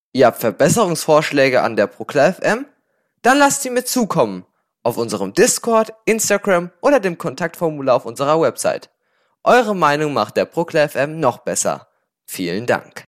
Ihr habt Verbesserungsvorschläge an der Proclaw FM? Dann lasst sie mir zukommen. Auf unserem Discord, Instagram oder dem Kontaktformular auf unserer Website. Eure Meinung macht der Proclaw FM noch besser. Vielen Dank.